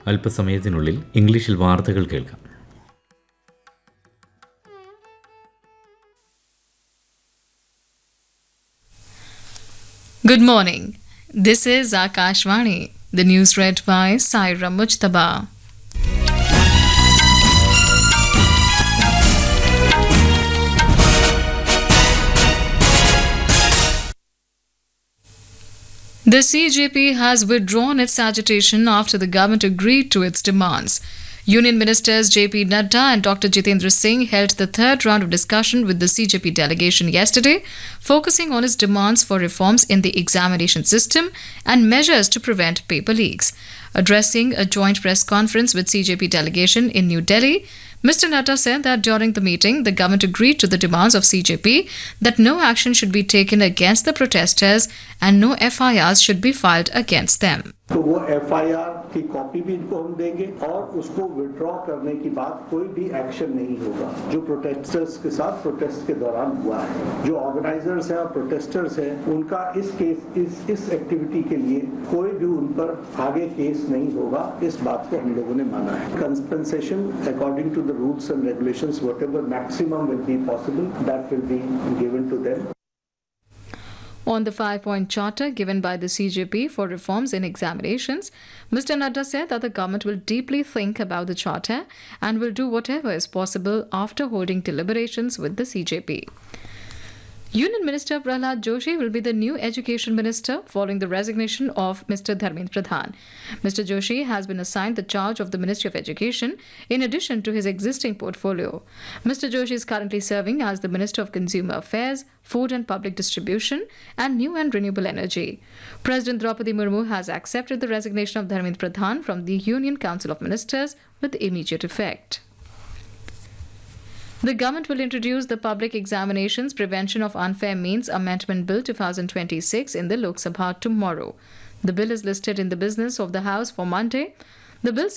അല്പസമയത്തിനുള്ളിൽ ഇംഗ്ലീഷിൽ വാർത്തകൾ കേൾക്കാം. Good morning. This is Akashvani. The news read by Saira Mujtaba. The CJP has withdrawn its agitation after the government agreed to its demands. Union Ministers JP Nadda and Dr. Jitendra Singh held the third round of discussion with the CJP delegation yesterday, focusing on its demands for reforms in the examination system and measures to prevent paper leaks. Addressing a joint press conference with CJP delegation in New Delhi, Mr. Nadda said that during the meeting, the government agreed to the demands of CJP that no action should be taken against the protesters and no FIRs should be filed against them. तो वो FIR की copy भी इनको हम देंगे और उसको withdraw करने की बात कोई भी एक्शन नहीं होगा जो प्रोटेस्टर्स के साथ प्रोटेस्ट के दौरान हुआ है. जो ऑर्गेनाइजर्स हैं और प्रोटेस्टर्स हैं उनका इस एक्टिविटी के लिए कोई भी उन पर आगे केस नहीं होगा. इस बात को हम लोगों ने माना है. Compensation according to the rules and regulations whatever maximum will be possible that will be given to them. On the 5-point charter given by the CJP for reforms in examinations, Mr. Nadda said that the government will deeply think about the charter and will do whatever is possible after holding deliberations with the CJP. Union Minister Prahlad Joshi will be the new Education Minister following the resignation of Mr. Dharmendra Pradhan. Mr. Joshi has been assigned the charge of the Ministry of Education in addition to his existing portfolio. Mr. Joshi is currently serving as the Minister of Consumer Affairs, Food and Public Distribution and New and Renewable Energy. President Draupadi Murmu has accepted the resignation of Dharmendra Pradhan from the Union Council of Ministers with immediate effect. The government will introduce the Public Examinations Prevention of Unfair Means Amendment Bill 2026 in the Lok Sabha tomorrow. The bill is listed in the business of the House for Monday. The bill